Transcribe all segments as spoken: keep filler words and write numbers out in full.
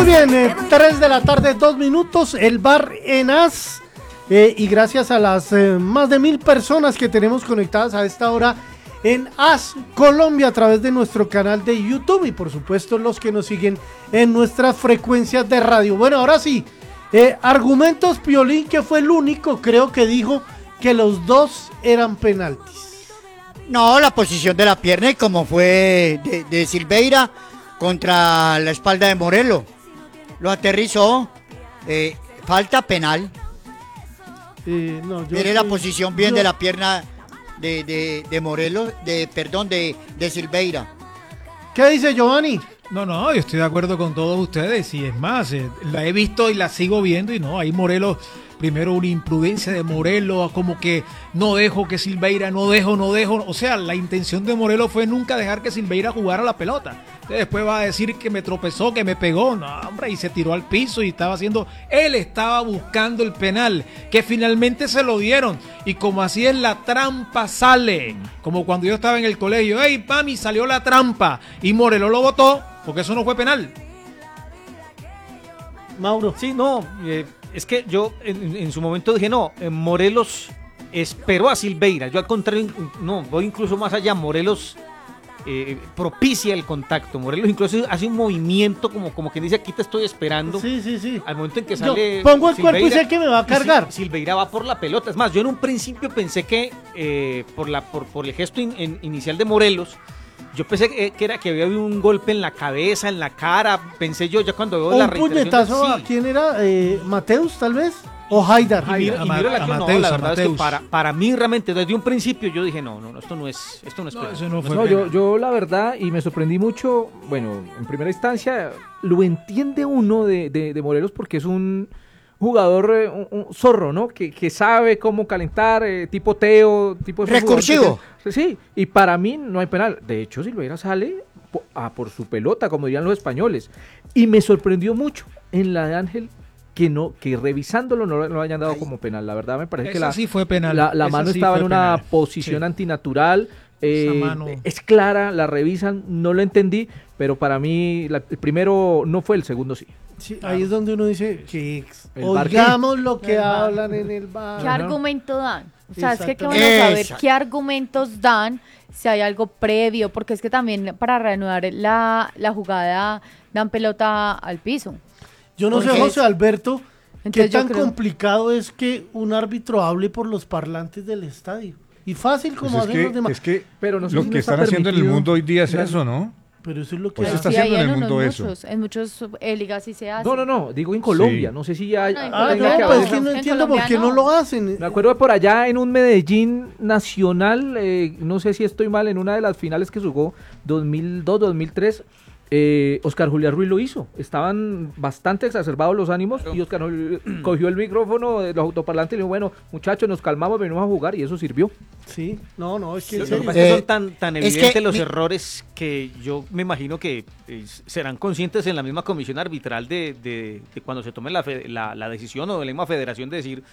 Muy bien, eh, tres de la tarde, dos minutos, el bar en As, eh, y gracias a las eh, más de mil personas que tenemos conectadas a esta hora en As Colombia a través de nuestro canal de YouTube y por supuesto los que nos siguen en nuestras frecuencias de radio. Bueno, ahora sí, eh, argumentos Piolín, que fue el único, creo que dijo que los dos eran penaltis. No, la posición de la pierna y como fue de, de Silveira contra la espalda de Morelos. Lo aterrizó, eh, falta penal. Eh, no, yo, Mire la eh, posición bien yo, de la pierna de, de, de Morelos, de perdón, de, de Silveira. ¿Qué dice Giovanni? No, no, yo estoy de acuerdo con todos ustedes y es más, eh, la he visto y la sigo viendo y no, ahí Morelos, primero una imprudencia de Morelos, como que no dejo que Silveira, no dejo, no dejo, o sea, la intención de Morelos fue nunca dejar que Silveira jugara la pelota. Entonces, después va a decir que me tropezó, que me pegó, no, hombre, y se tiró al piso y estaba haciendo, él estaba buscando el penal, que finalmente se lo dieron, y como así es la trampa sale, como cuando yo estaba en el colegio, hey, mami, salió la trampa, y Morelos lo botó, porque eso no fue penal. Mauro. Sí, no, eh, es que yo en, en su momento dije, no, eh, Morelos esperó a Silveira, yo al contrario, no, voy incluso más allá, Morelos eh, propicia el contacto, Morelos incluso hace un movimiento como, como quien dice, aquí te estoy esperando. Sí, sí, sí. Al momento en que sale yo pongo el Silveira, cuerpo y sé que me va a cargar. y Silveira va por la pelota, es más, yo en un principio pensé que eh, por, la, por, por el gesto in, in, inicial de Morelos, yo pensé que, que era que había habido un golpe en la cabeza, en la cara, pensé yo ya cuando veo o la un reiteración. puñetazo, sí. ¿a quién era? Eh, ¿Mateus tal vez? ¿O Haidar? Y mira, y mira la, a que, no, Mateus, la a verdad es que Mateus. para, para mí realmente desde un principio yo dije no, no, no esto no es, esto no es No, penal. eso no fue No, penal. yo, yo la verdad, y me sorprendí mucho, bueno, en primera instancia, lo entiende uno de, de, de Morelos porque es un jugador, eh, un, un zorro, ¿no? Que, que sabe cómo calentar, eh, tipo Teo, tipo... esos Recursivo. jugadores que- sí, y para mí no hay penal. De hecho, Silveira sale po- a por su pelota, como dirían los españoles. Y me sorprendió mucho en la de Ángel que no, que revisándolo no lo, no lo hayan dado como penal. La verdad me parece que Esa la, sí fue penal. la, la Esa mano sí estaba fue en una penal. posición Sí. antinatural. eh, Esa mano. Es clara, la revisan, no lo entendí, pero para mí la- el primero no fue, el segundo sí. Sí, ahí es donde uno dice que El bar, oigamos lo que El bar. hablan en el bar. ¿Qué Ajá. argumento dan? O sea, es que qué Exactamente. bueno saber Exacto. qué argumentos dan, si hay algo previo, porque es que también para reanudar la, la jugada dan pelota al piso. Yo no sé, Porque- José Alberto, qué Entonces yo tan creo- complicado es que un árbitro hable por los parlantes del estadio. Y fácil como Pues es, hacen que, los demás. es que Pero no sé lo si no que está están haciendo en el permitido. mundo hoy día es Claro. eso, ¿no? Pero eso es lo que Pues hace. está Sí, haciendo hay en el unos mundo eso. muchos, en muchos eh, ligas sí se hace. No, no, no, digo en Colombia, Sí. no sé si ya hay- No, en Ah, Colombia no, tenga que pues haber es que una- no En entiendo por Colombia qué no no. lo hacen. Me acuerdo por allá en un Medellín nacional, eh, no sé si estoy mal, en una de las finales que jugó dos mil dos, dos mil tres, eh, Oscar Julián Ruiz lo hizo. Estaban bastante exacerbados los ánimos y Oscar Julián cogió el micrófono de los autoparlantes y le dijo, bueno, muchachos, nos calmamos, venimos a jugar y eso sirvió. Sí, no, no, es que en Lo que serio. pasa es que Eh, son tan, tan es evidentes que los mi- errores que yo me imagino que eh, serán conscientes en la misma comisión arbitral de, de- de cuando se tome la, fe- la, la decisión o de la misma federación de decir,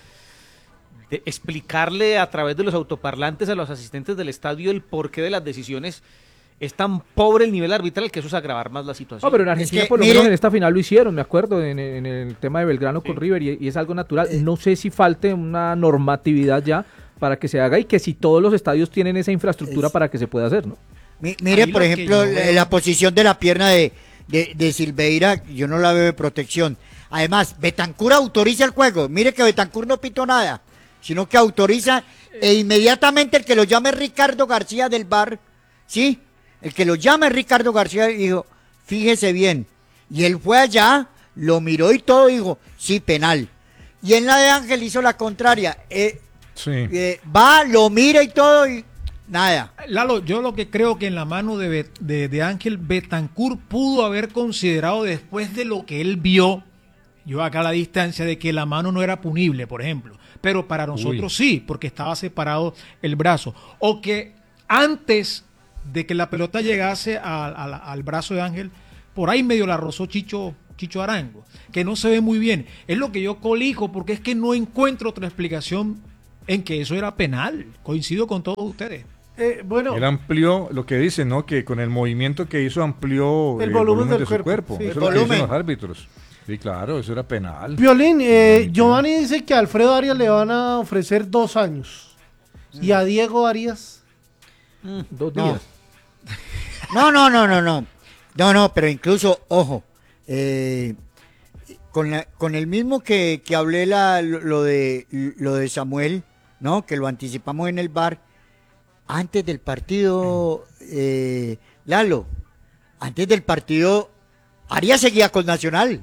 de explicarle a través de los autoparlantes a los asistentes del estadio el porqué de las decisiones. Es tan pobre el nivel arbitral que eso es agravar más la situación. No, pero en Argentina que, por lo mire- menos en esta final lo hicieron, me acuerdo, en, en el tema de Belgrano con River y, y es algo natural. No sé si falte una normatividad ya para que se haga y que si todos los estadios tienen esa infraestructura Es- para que se pueda hacer, ¿no? Mi- mire, Ahí por lo que ejemplo, yo la, veo- la posición de la pierna de, de, de Silveira, yo no la veo de protección. Además, Betancur autoriza el juego. Mire que Betancur no pitó nada, sino que autoriza e inmediatamente el que lo llame es Ricardo García del V A R, ¿sí? El que lo llama es Ricardo García y dijo, fíjese bien. Y él fue allá, lo miró y todo, dijo, sí, penal. Y en la de Ángel hizo la contraria. eh, Sí. eh, va, lo mira y todo y nada. Lalo, yo lo que creo que en la mano de, Bet- de, de Ángel Betancur pudo haber considerado después de lo que él vio, yo acá a la distancia, de que la mano no era punible, por ejemplo, pero para nosotros sí, porque estaba separado el brazo, o que antes de que la pelota llegase a- a la- al brazo de Ángel, por ahí medio la rozó Chicho, Chicho Arango, que no se ve muy bien. Es lo que yo colijo, porque es que no encuentro otra explicación en que eso era penal. Coincido con todos ustedes. Eh, bueno, Él amplió lo que dice, ¿no? Que con el movimiento que hizo amplió El volumen del de su cuerpo, cuerpo. sí. Eso El es lo que dicen volumen. los árbitros. Sí, claro, eso era penal. Violín, eh, No, Giovanni dice que a Alfredo Arias le van a ofrecer dos años. Y a Diego Arias, Dos No. días. No, no, no, no, no. No, no, pero incluso, ojo, eh, con, la- con el mismo que, que hablé la, lo, lo de, lo de Samuel, ¿no? Que lo anticipamos en el bar, antes del partido, eh, Lalo, antes del partido, Arias seguía con Nacional.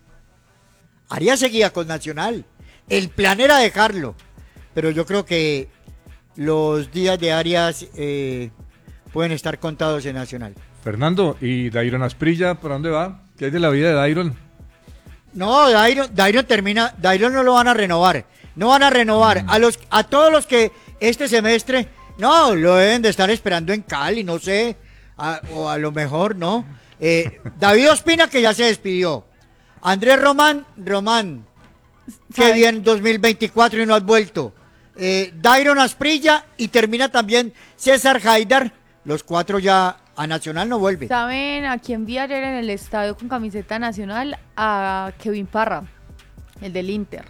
Arias seguía con Nacional. El plan era dejarlo, pero yo creo que los días de Arias eh, pueden estar contados en Nacional. Fernando, ¿y Dairon Asprilla, para dónde va? ¿Qué hay de la vida de Dairon? No, Dairon, Dairon termina, Dairon no lo van a renovar. No van a renovar. A los, a todos los que este semestre, no, lo deben de estar esperando en Cali, no sé. a- o a lo mejor no. Eh, David Ospina, que ya se despidió. Andrés Román, Román, que ¿Sabe? bien dos mil veinticuatro y no has vuelto. Eh, Dairon Asprilla y termina también César Haidar. Los cuatro ya a Nacional no vuelven. ¿Saben a quién vi ayer en el estadio con camiseta nacional? A Kevin Parra, el del Inter.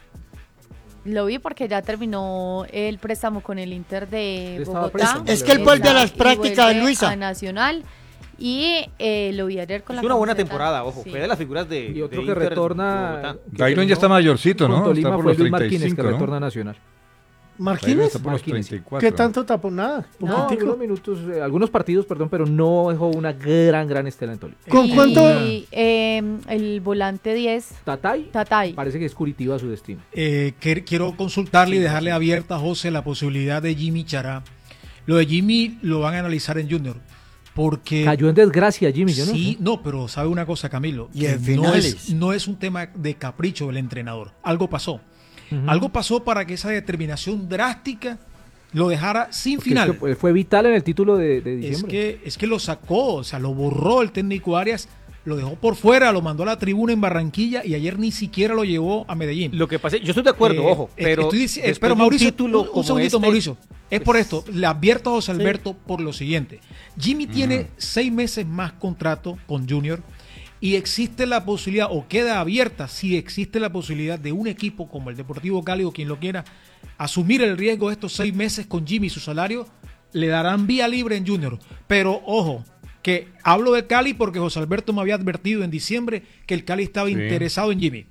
Lo vi porque ya terminó el préstamo con el Inter de Estaba Bogotá. préstamo. Es que él vuelve a las Y prácticas, vuelve Luisa. a Nacional. Y eh, lo vi ayer con la Es una buena camiseta. temporada, ojo. Sí. Fue de las figuras de. Y otro de que Inter retorna. Bogotá. que Dairon terminó ya está mayorcito, ¿no? con Está Tolima por fue los Luis Martínez, treinta y cinco, que ¿no? retorna a Nacional. Dairon Martínez, está por los Martínez. treinta y cuatro. ¿qué tanto tapó? Nada, No, poquitico. algunos minutos, eh, algunos partidos, perdón, pero no dejó una gran, gran estela en Tolima. ¿Con Y, cuánto? eh, el volante diez, Tatay, Tatay. parece que es Curitiba su destino. Eh, que- quiero consultarle y dejarle abierta a José la posibilidad de Jimmy Chará. Lo de Jimmy lo van a analizar en Junior. Porque Cayó en desgracia Jimmy, yo no sí, sé. no, pero sabe una cosa, Camilo, Y que en no finales. es, no es un tema de capricho del entrenador. Algo pasó. Ujú. Algo pasó para que esa determinación drástica lo dejara sin Porque final. es que, pues, fue vital en el título de, de Es diciembre. que, es que lo sacó, o sea, lo borró el técnico Arias, lo dejó por fuera, lo mandó a la tribuna en Barranquilla y ayer ni siquiera lo llevó a Medellín. Lo que pasa, yo estoy de acuerdo, Eh, ojo, eh, pero. estoy dici- eh, después pero de un Mauricio, título un, un como segundito, este, Mauricio. Es por pues, esto, le advierto a José Alberto por lo siguiente. Jimmy tiene seis meses más contrato con Junior y existe la posibilidad, o queda abierta, si existe la posibilidad de un equipo como el Deportivo Cali o quien lo quiera, asumir el riesgo de estos seis meses con Jimmy y su salario, le darán vía libre en Junior. Pero ojo, que hablo de Cali porque José Alberto me había advertido en diciembre que el Cali estaba Sí. interesado en Jimmy.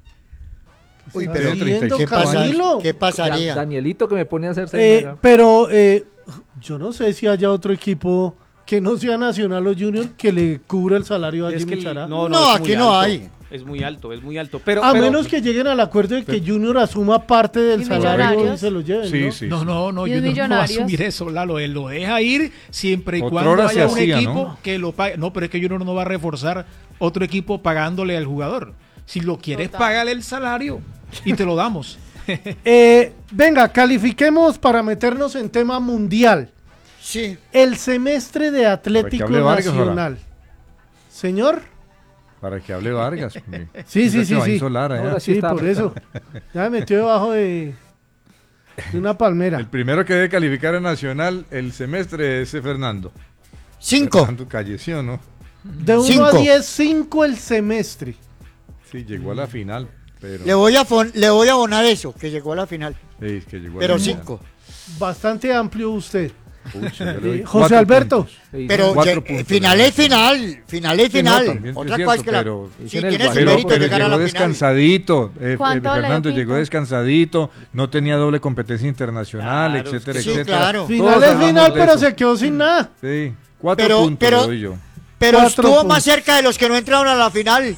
Uy, Está pero siguiendo ¿qué, pasa- Camilo. ¿qué Da- pasaría? Danielito que me pone a hacer Eh, señora. pero eh, yo no sé si haya otro equipo que no sea Nacional o Junior que le cubra el salario a es Jimmy que Chará. no, no, No, es muy aquí no alto. hay. Es muy alto, es muy alto. Pero, a pero- menos que lleguen al acuerdo de que Junior asuma parte del ¿Y salario y Millonarios? se lo lleven, Sí, ¿no? sí. No, sí. no, no, ¿Y yo los no, no va a Millonarios? asumir eso, Lalo. Él lo deja ir siempre y Otrora cuando se haya un hacía, equipo ¿no? que lo pague. No, pero es que Junior no va a reforzar otro equipo pagándole al jugador. Si lo quieres, Total. págale el salario y te lo damos. Eh, venga, califiquemos para meternos en tema mundial. Sí. El semestre de Atlético hable Vargas, Nacional. Señor. Para que hable Vargas. Sí, Ya sí, se sí, va a sí. insolar allá. Ahora sí Sí, está por eso. Ya me metió debajo de, de una palmera. El primero que debe calificar a Nacional el semestre es Fernando. Cinco. Fernando Calleció, ¿no? De uno a Cinco. diez, cinco el semestre. Sí, llegó a la final, pero... Le voy a fon- le voy a abonar eso, que llegó a la final. Sí, es que llegó a Pero la final. cinco. Bastante amplio usted. Pucha, yo le doy Eh, José cuatro Alberto. puntos. Sí, Pero Cuatro lle- puntos, final le es final. Final es Sí, no, final. también es Otra cierto, cosa es que la. pero- Sí, Dicen el tiene su Guajiro, Pero, mérito pero llegar a llegó la final. descansadito. eh, eh, ¿Cuánto le Fernando dio, llegó Pinto? descansadito, no tenía doble competencia internacional, Claro, etcétera, sí, etcétera. claro. Todos Final es hablamos final, de pero eso. se quedó sin nada. Sí, cuatro Pero- puntos pero- le doy yo. Pero Cuatro estuvo puntos. más cerca de los que no entraron a la final.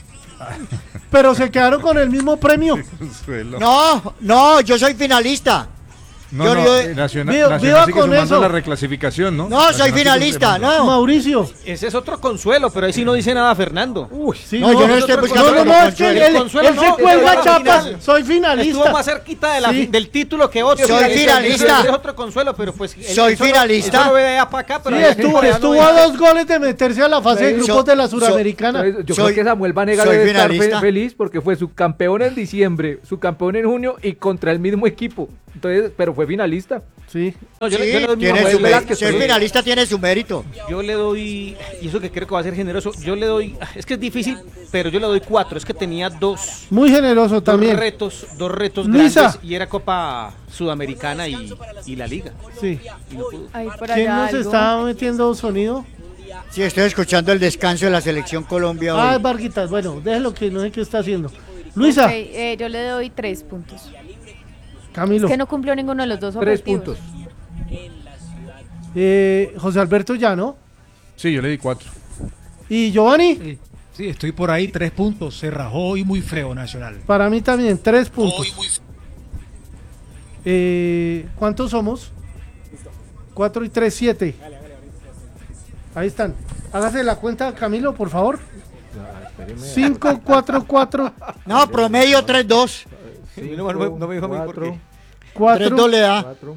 Pero se quedaron con el mismo premio. Consuelo. No, no, yo soy finalista. No, yo- no, yo- eh, Nacional, viva- Nacional viva sigue con sumando eso. la reclasificación, ¿no? No, soy Nacional sigue finalista, sumando. no. Mauricio. ese es otro consuelo, pero ahí sí no dice nada Fernando. Uy, sí, No, yo no estoy no, buscando no, como no, es que consuelo. él, Consuelo él no, se es cuelga la chapas. final. Soy Estuvo finalista. más cerquita de la, Sí. del título que otro. Soy Ese- finalista. ese Es otro consuelo, pero pues. él- Soy eso no- finalista. eso no ve de allá para acá, pero Sí, ahí- estuvo, allá no estuvo dice. a dos goles de meterse a la fase de Soy- grupos de la soy- Suramericana. Entonces, yo Soy- creo que Samuel Vanega soy debe estar fe- finalista. feliz porque fue su campeón en diciembre, su campeón en junio y contra el mismo equipo. Entonces, pero fue fue finalista. Sí. No, yo, Sí, le, yo le doy mi tiene Manuel su mérito. Velázquez, Ser porque finalista tiene su mérito. yo le doy, y eso que creo que va a ser generoso, yo le doy, es que es difícil, pero yo le doy cuatro, es que tenía dos, Muy generoso dos también. retos, dos retos Luisa. grandes, y era Copa Sudamericana y, y la Liga. Sí. Y no pudo. Ay, por ¿Quién allá nos algo. está metiendo sonido? Sí, estoy escuchando el descanso de la selección Colombia Ah, hoy. es Varguitas. Bueno, déjelo que no sé qué está haciendo. Luisa, Ok, eh, yo le doy tres puntos. Camilo, Es que no cumplió ninguno de los dos Tres objetivos. puntos. eh, José Alberto Llano Sí, yo le di cuatro. y Giovanni. Sí, sí, estoy por ahí, tres puntos. Se rajó y muy feo Nacional. Para mí también, tres puntos. Eh, ¿Cuántos somos? Cuatro y tres, siete. Ahí están. Hágase la cuenta, Camilo, por favor. Cinco, cuatro, cuatro, No, promedio tres dos. No, no, no me dijo a mí por qué. tres dos cuatro, le da. Cuatro.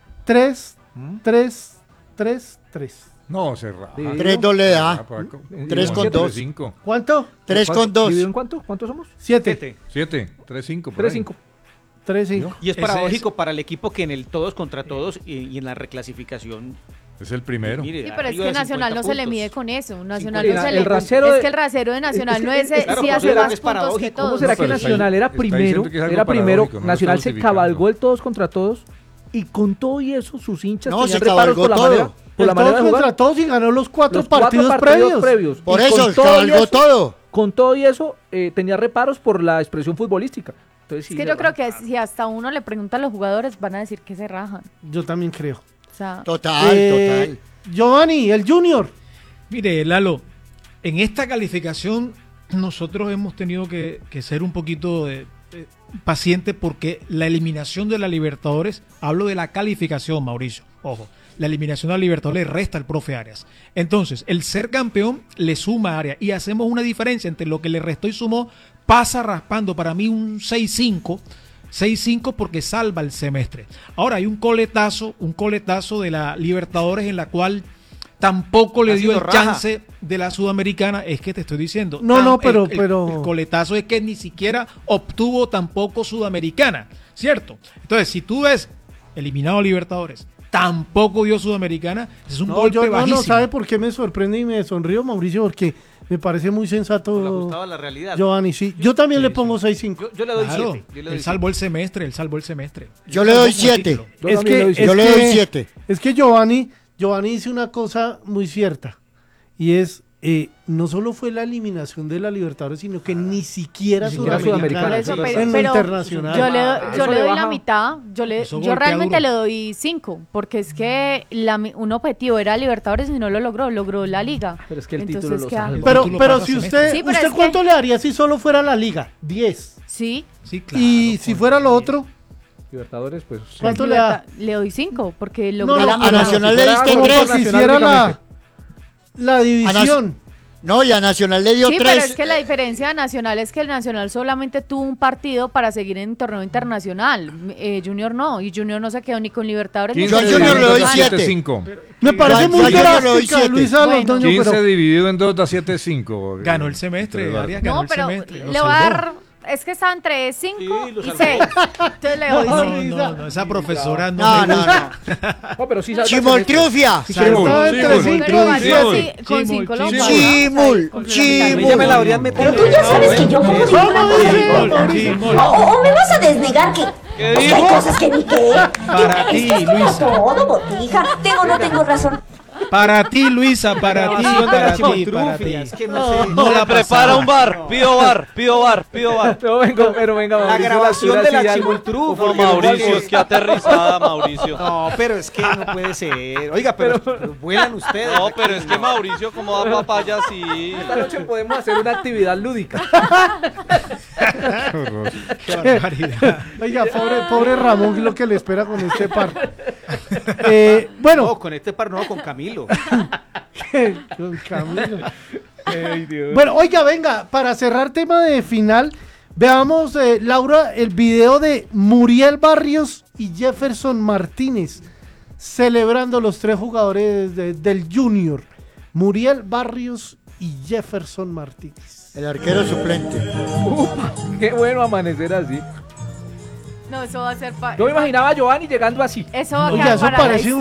tres, tres, tres, tres. No, se raja. tres dos le da. Ah, por acá. Tres con Siete, dos. cinco. ¿Cuánto? tres con dos. ¿Dividido en cuánto? ¿Cuántos somos? Siete. Siete. Siete, tres, cinco. por Tres, ahí. cinco. Tres, cinco. Y es Ese paradójico para el equipo que en el todos contra todos y, y en la reclasificación. Es el primero. mire, Sí, pero es arriba que de Nacional no cincuenta se le puntos. mide con eso. Nacional cincuenta. no se El le rasero Es de- que el rasero de Nacional no es, es- si claro, hace por eso más es puntos que paradójico. todos. ¿Cómo será No, que pero está- Nacional era está primero? diciendo que es algo Era primero. paradójico, no Nacional está se justificando. cabalgó el todos contra todos y con todo y eso sus hinchas No, tenían se reparos cabalgó por la todo. manera, por El la manera todos de jugar. contra todos y ganó los cuatro, Los cuatro partidos, partidos previos. Por Y con eso, todo y cabalgó eso- todo. Con todo y eso, eh, tenía reparos por la expresión futbolística. Entonces, sí, Es que se yo creo raja. que si hasta uno le pregunta a los jugadores, van a decir que se rajan. Yo también creo. O sea, Total, Eh, total. Giovanni, el Junior. Mire, Lalo, en esta calificación nosotros hemos tenido que, que ser un poquito eh, eh, pacientes porque la eliminación de la Libertadores, hablo de la calificación, Mauricio, ojo, la eliminación de la Libertadores le resta al profe Arias. Entonces, el ser campeón le suma a Arias y hacemos una diferencia entre lo que le restó y sumó, pasa raspando para mí un seis cinco, seis cinco porque salva el semestre. Ahora hay un coletazo, un coletazo de la Libertadores en la cual tampoco le Casi dio lo el raja. chance de la Sudamericana, es que te estoy diciendo. No, no, el- pero- el, pero- el coletazo es que ni siquiera obtuvo tampoco Sudamericana, ¿cierto? Entonces, si tú ves eliminado a Libertadores, tampoco dio Sudamericana, ese es un No, golpe yo no, bajísimo. no, ¿sabe por qué me sorprende y me sonrío, Mauricio? Porque me parece muy Le sensato, ajustaba la realidad. Giovanni, sí. Yo también Sí, le pongo seis cinco. Yo, yo le doy Claro, siete. Yo le doy él salvó el semestre, él salvó el semestre. Yo le doy Salvó un siete. título. Yo Es también que, le doy es siete. Yo le que- doy siete. Es que Giovanni, Giovanni dice una cosa muy cierta. Y es, eh, no solo fue la eliminación de la Libertadores, sino que ni siquiera Ni siquiera Sudamericana. Sudamericana, Eso, sí, pero- en lo pero internacional. Yo le, do- Eso yo le le doy baja. la mitad, yo le, Eso yo golpea realmente duro. le doy cinco, porque es que la mi- un objetivo era Libertadores y no lo logró, logró la Liga. Pero es que el Entonces título lo queda- salva. Pero, Tú lo pero pasas si semestre. usted, Sí, pero ¿usted es cuánto que- le daría si solo fuera la liga? diez. Sí. Sí, claro. Y si fuera lo otro, Libertadores, pues. ¿cuánto pues le da? Liberta- Le doy cinco, porque logró No, la a mitad. Nacional si le fuera diste como tres. Como si Nacional hiciera la, únicamente. la división. No, y a Nacional le dio Sí, pero tres. es que la diferencia de Nacional es que el Nacional solamente tuvo un partido para seguir en torneo internacional. Eh, Junior no, y Junior no se quedó ni con Libertadores. ni Yo con a Junior le doy Sudamericana. siete. cinco. Me parece Yo- muy yo- yo le doy drástica, siete. Luisa Bueno. Londoño, quince pero dividido en dos da siete cinco. Ganó el semestre, Pero- Arias ganó No, el pero semestre. lo le voy a salvó. dar. Es que está entre cinco Sí, lo y salvó. seis. Entonces le doy No, cinco. no, no, esa profesora no, No, me no, gusta. no. No, pero sí salva el Chimoltriufia. semestre. Salvó. estaba entre Chimol. cinco Pero y igual, siete. sí, con Chimol, cinco lo Chimol. pasa. Chimol, Con Chimol. Ella me la habrían metido. Pero tú ya sabes que yo como digo ¿Cómo una cosa dice, digo otra. Mauricio? O, o me vas a desnegar que, pues, que hay cosas que ni qué. Para Es ti, que es como Luisa. todo, botija. Tengo o no tengo razón. Para ti, Luisa, para ti, Grabación de la para ti, para chimoltrufia, ti. es que no sé. No la Prepara pasaba. un bar, pido bar, pido bar, pido bar. No, venga, pero venga, La Mauricio, grabación altura de sí la algo. chimoltrufia. No, Mauricio, es que aterrizada, Mauricio. No, pero es que no puede ser. Oiga, pero, pero vuelan ustedes. No, pero es que Mauricio, como da papaya así. Esta noche podemos hacer una actividad lúdica. Qué horror. Qué barbaridad. Oiga, pobre, pobre Ramón, lo que le espera con este par. Eh, bueno, No, con este par no, con Camilo. con Camilo. Bueno, oiga, venga, para cerrar tema de final, veamos, eh, Laura, el video de Muriel Barrios y Jefferson Martínez, celebrando los tres jugadores de- del Junior. Muriel Barrios y Jefferson Martínez. El arquero suplente. Qué bueno amanecer así. No, eso va a ser para... Yo me imaginaba a Giovanni llegando así. Eso va a Oiga, quedar eso para la parece un